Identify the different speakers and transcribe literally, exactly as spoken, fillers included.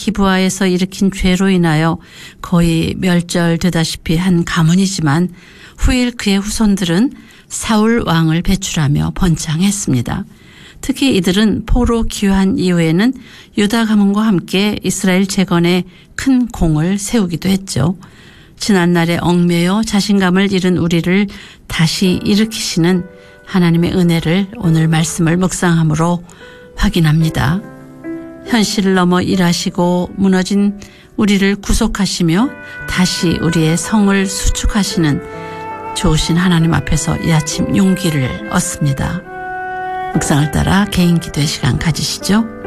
Speaker 1: 기브아에서 일으킨 죄로 인하여 거의 멸절되다시피 한 가문이지만 후일 그의 후손들은 사울 왕을 배출하며 번창했습니다. 특히 이들은 포로 귀환 이후에는 유다 가문과 함께 이스라엘 재건에 큰 공을 세우기도 했죠. 지난날에 얽매여 자신감을 잃은 우리를 다시 일으키시는 하나님의 은혜를 오늘 말씀을 묵상함으로 확인합니다. 현실을 넘어 일하시고 무너진 우리를 구속하시며 다시 우리의 성을 수축하시는 좋으신 하나님 앞에서 이 아침 용기를 얻습니다. 묵상을 따라 개인 기도의 시간 가지시죠.